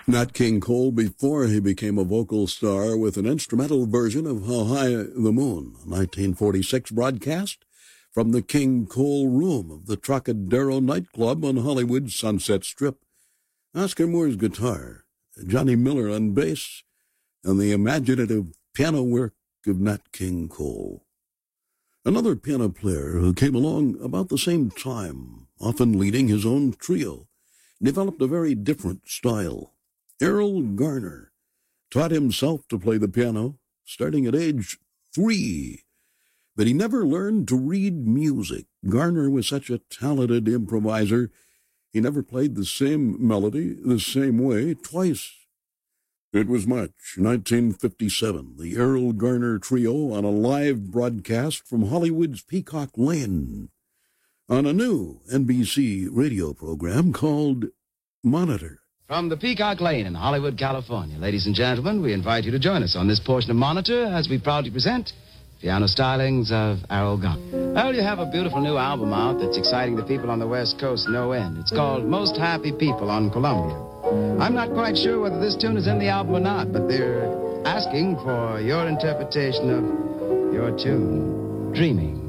Nat King Cole before he became a vocal star with an instrumental version of How High the Moon, a 1946 broadcast from the King Cole Room of the Trocadero nightclub on Hollywood's Sunset Strip. Oscar Moore's guitar, Johnny Miller on bass, and the imaginative piano work of Nat King Cole. Another piano player who came along about the same time, often leading his own trio, developed a very different style. Errol Garner taught himself to play the piano starting at age 3, but he never learned to read music. Garner was such a talented improviser, he never played the same melody the same way twice. It was March 1957, the Errol Garner Trio on a live broadcast from Hollywood's Peacock Lane on a new NBC radio program called Monitor. From the Peacock Lane in Hollywood, California, ladies and gentlemen, we invite you to join us on this portion of Monitor as we proudly present piano stylings of Errol Garner. Well, you have a beautiful new album out that's exciting the people on the West Coast no end. It's called Most Happy People on Columbia. I'm not quite sure whether this tune is in the album or not, but they're asking for your interpretation of your tune, Dreaming.